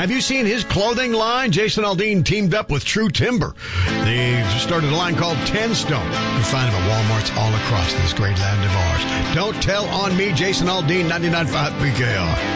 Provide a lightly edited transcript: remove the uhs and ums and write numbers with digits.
Have you seen his clothing line? Jason Aldean teamed up with True Timber. They started a line called 10 Stone. You find them at Walmarts all across this great land of ours. Don't tell on me, Jason Aldean, 99.5 PKR.